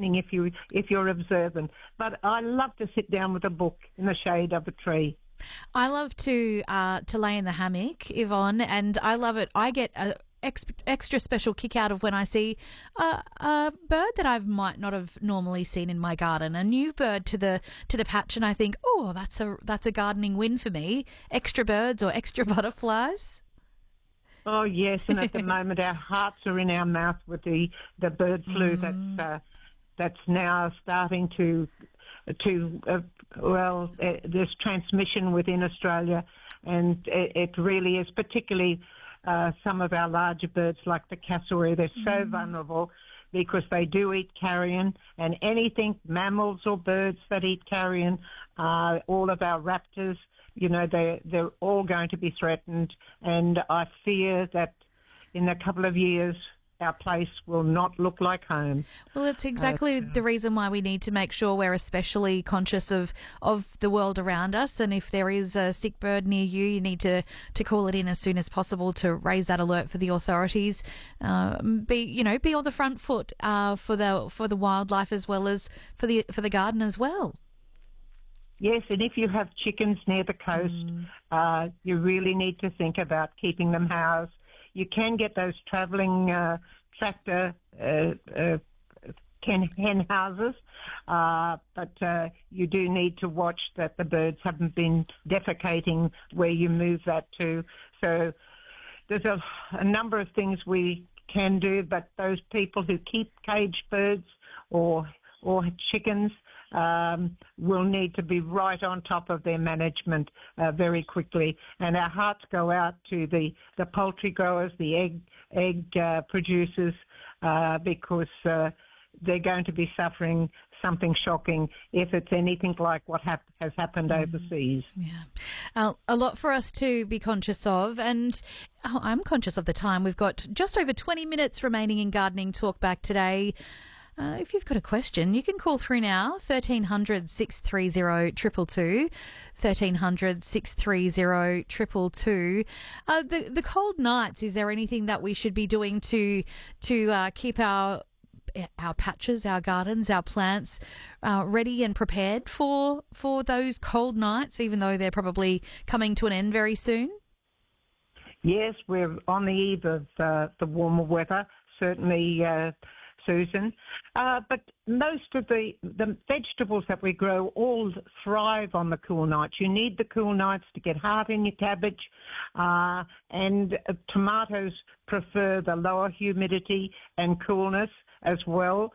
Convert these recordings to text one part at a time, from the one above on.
frightening if you're observant. But I love to sit down with a book in the shade of a tree. I love to lay in the hammock, Yvonne, and I love it. I get a extra special kick out of when I see a bird that I might not have normally seen in my garden, a new bird to the patch, and I think, oh, that's a gardening win for me. Extra birds or extra butterflies. Oh yes, and at the moment our hearts are in our mouth with the bird flu that's now starting to there's transmission within Australia, and it really is, particularly some of our larger birds like the cassowary. They're so vulnerable because they do eat carrion, and anything, mammals or birds that eat carrion, all of our raptors, they're all going to be threatened, and I fear that in a couple of years our place will not look like home. Well, it's exactly the reason why we need to make sure we're especially conscious of the world around us, and if there is a sick bird near you, you need to call it in as soon as possible to raise that alert for the authorities. Be on the front foot for the wildlife as well as for the garden as well. Yes, and if you have chickens near the coast, you really need to think about keeping them housed. You can get those travelling tractor hen houses, but you do need to watch that the birds haven't been defecating where you move that to. So there's a number of things we can do, but those people who keep caged birds or chickens will need to be right on top of their management very quickly. And our hearts go out to the poultry growers, the egg producers, because they're going to be suffering something shocking if it's anything like what has happened overseas. Yeah. A lot for us to be conscious of, and I'm conscious of the time. We've got just over 20 minutes remaining in Gardening Talk Back today. If you've got a question, you can call through now, 1300 630 222, 1300 630 222. The cold nights, is there anything that we should be doing to keep our patches, our gardens, our plants ready and prepared for those cold nights, even though they're probably coming to an end very soon? Yes, we're on the eve of the warmer weather, certainly, Susan. But most of the vegetables that we grow all thrive on the cool nights. You need the cool nights to get heart in your cabbage, and tomatoes prefer the lower humidity and coolness as well.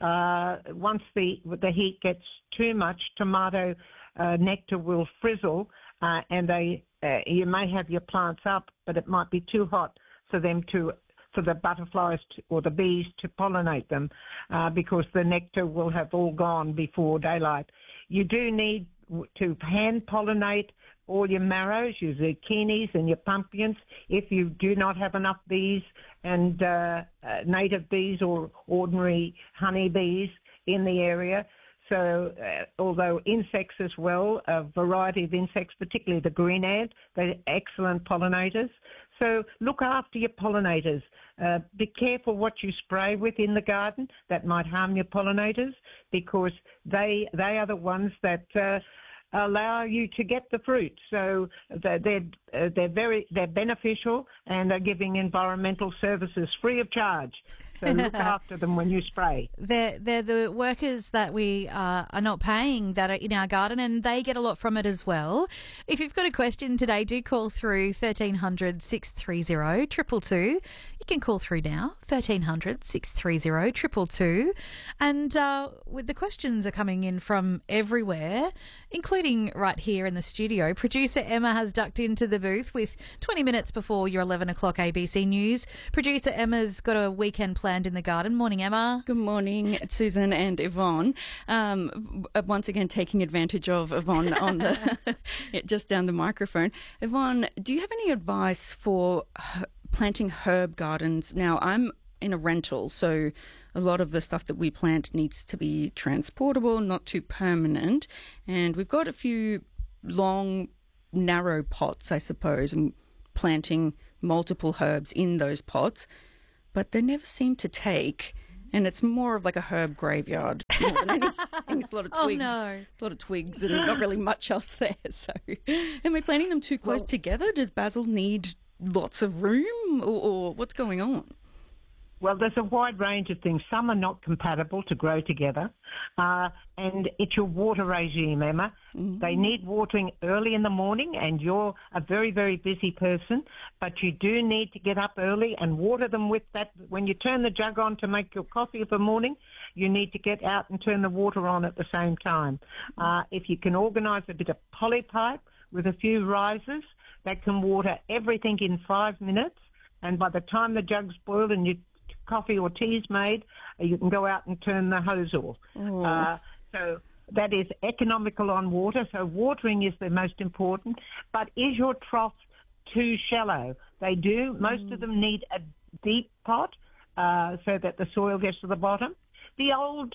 Once the heat gets too much, tomato nectar will frizzle, and you may have your plants up, but it might be too hot for the butterflies or the bees to pollinate them, because the nectar will have all gone before daylight. You do need to hand pollinate all your marrows, your zucchinis and your pumpkins if you do not have enough bees and native bees or ordinary honey bees in the area. So although insects as well, a variety of insects, particularly the green ant, they're excellent pollinators. So look after your pollinators. Be careful what you spray with in the garden. That might harm your pollinators, because they are the ones that allow you to get the fruit. So they're beneficial, and are giving environmental services free of charge. So look after them when you spray. They're the workers that we are not paying that are in our garden, and they get a lot from it as well. If you've got a question today, do call through 1300 630 222. You can call through now, 1300 630 222. And with the questions are coming in from everywhere, including right here in the studio. Producer Emma has ducked into the booth with 20 minutes before your 11 o'clock ABC News. Producer Emma's got a weekend planned in the garden. Morning, Emma. Good morning, Susan and Yvonne. Once again, taking advantage of Yvonne on the just down the microphone. Yvonne, do you have any advice for planting herb gardens? Now, I'm in a rental, so a lot of the stuff that we plant needs to be transportable, not too permanent. And we've got a few long, narrow pots, I suppose, and planting multiple herbs in those pots, but they never seem to take. And it's more of like a herb graveyard more than anything. It's a lot of twigs. Oh, no. It's a lot of twigs and not really much else there. So, am I planting them too close together? Does basil need lots of room, or what's going on? Well, there's a wide range of things. Some are not compatible to grow together. And it's your water regime, Emma. Mm-hmm. They need watering early in the morning, and you're a very, very busy person. But you do need to get up early and water them with that. When you turn the jug on to make your coffee of the morning, you need to get out and turn the water on at the same time. If you can organise a bit of polypipe with a few risers, that can water everything in 5 minutes. And by the time the jug's boiled and your coffee or tea's made, you can go out and turn the hose off. So that is economical on water. So watering is the most important. But is your trough too shallow? They do. Most of them need a deep pot so that the soil gets to the bottom. The old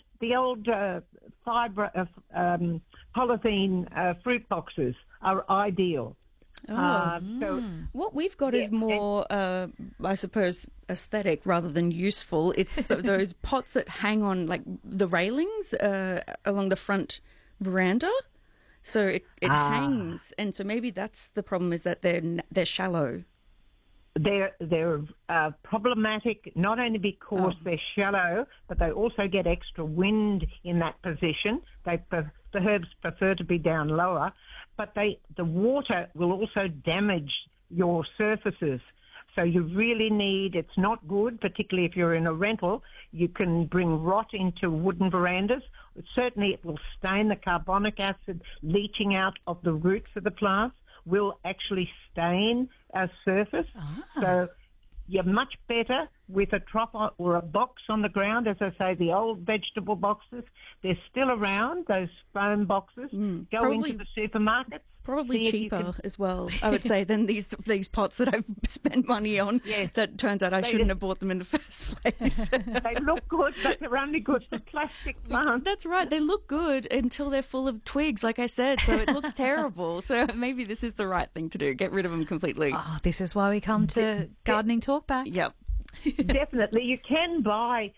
polythene fruit boxes are ideal. What we've got is more, I suppose, aesthetic rather than useful. It's those pots that hang on like the railings along the front veranda, so it hangs, and so maybe that's the problem, is that they're shallow. They're problematic not only because they're shallow, but they also get extra wind in that position. The herbs prefer to be down lower, but the water will also damage your surfaces. So you really need, it's not good, particularly if you're in a rental. You can bring rot into wooden verandas. Certainly it will stain. The carbonic acid leaching out of the roots of the plants will actually stain our surface. So you're much better with a trough or a box on the ground. As I say, the old vegetable boxes, they're still around, those foam boxes. Go into the supermarkets. Probably cheaper as well, I would say, than these pots that I've spent money on. Yes. That turns out I shouldn't have bought them in the first place. They look good, but they're only good for plastic plants. That's right. They look good until they're full of twigs, like I said, so it looks terrible. So maybe this is the right thing to do, get rid of them completely. Oh, this is why we come to Gardening Talk Back. Yep. Definitely. You can buy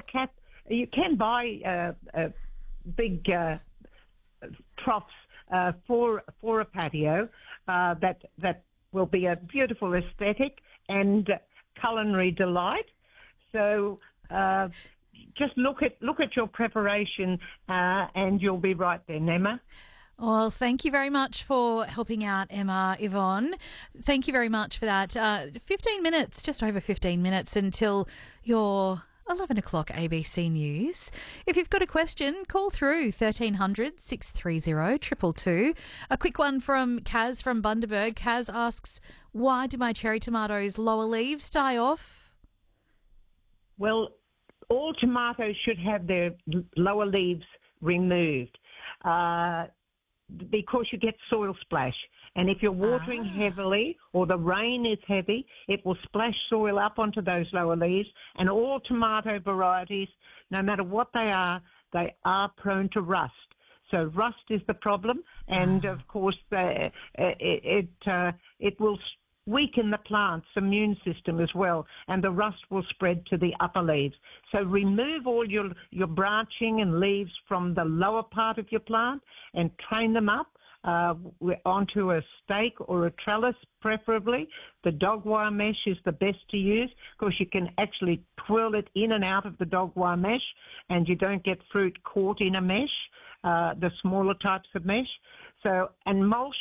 big troughs for a patio that will be a beautiful aesthetic and culinary delight. So just look at your preparation and you'll be right there, Emma. Well, thank you very much for helping out, Emma, Yvonne. Thank you very much for that. 15 minutes, just over 15 minutes until your 11 o'clock ABC News. If you've got a question, call through 1300 630 222. A quick one from Kaz from Bundaberg. Kaz asks, why do my cherry tomatoes' lower leaves die off? Well, all tomatoes should have their lower leaves removed because you get soil splash. And if you're watering heavily or the rain is heavy, it will splash soil up onto those lower leaves. And all tomato varieties, no matter what they are prone to rust. So rust is the problem. And, of course, it will weaken the plant's immune system as well, and the rust will spread to the upper leaves. So remove all your branching and leaves from the lower part of your plant and train them up onto a stake or a trellis, preferably. The dog wire mesh is the best to use because you can actually twirl it in and out of the dog wire mesh and you don't get fruit caught in a mesh, the smaller types of mesh. So, and mulch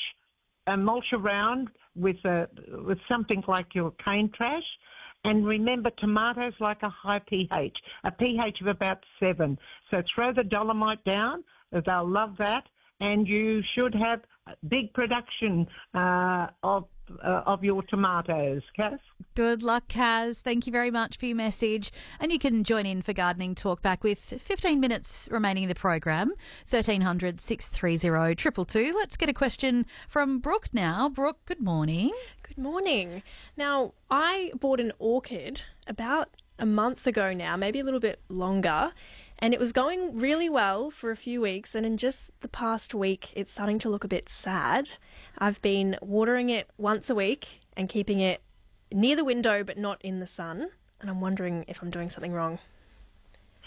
around with something like your cane trash. And remember, tomatoes like a high pH, a pH of about 7. So throw the dolomite down. They'll love that. And you should have big production of your tomatoes, Kaz. Good luck, Kaz. Thank you very much for your message. And you can join in for Gardening Talk Back with 15 minutes remaining in the program, 1300 630 222. Let's get a question from Brooke now. Brooke, good morning. Good morning. Now, I bought an orchid about a month ago now, maybe a little bit longer, and it was going really well for a few weeks, and in just the past week, it's starting to look a bit sad. I've been watering it once a week and keeping it near the window but not in the sun, and I'm wondering if I'm doing something wrong.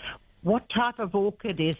what type of orchid is